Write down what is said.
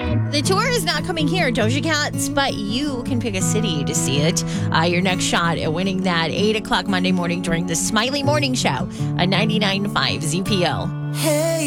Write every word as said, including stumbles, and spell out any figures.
The tour is not coming here, Doja Cats, but you can pick a city to see it. Uh, your next shot at winning that eight o'clock Monday morning during the Smiley Morning Show, a ninety-nine point five Z P L. Hey.